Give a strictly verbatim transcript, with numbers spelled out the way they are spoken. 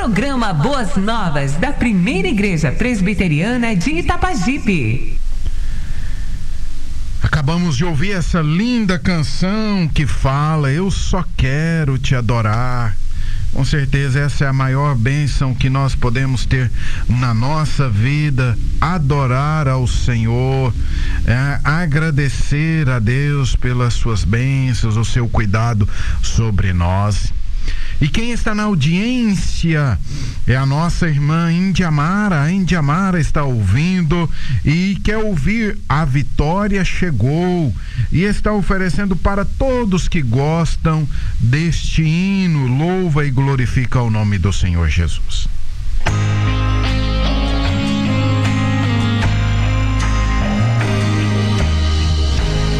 Programa Boas Novas da Primeira Igreja Presbiteriana de Itapajipe. Acabamos de ouvir essa linda canção que fala: eu só quero te adorar. Com certeza essa é a maior bênção que nós podemos ter na nossa vida, adorar ao Senhor, é, agradecer a Deus pelas suas bênçãos, o seu cuidado sobre nós. E quem está na audiência é a nossa irmã Indiamara. A Indiamara está ouvindo e quer ouvir A Vitória Chegou, e está oferecendo para todos que gostam deste hino. Louva e glorifica o nome do Senhor Jesus.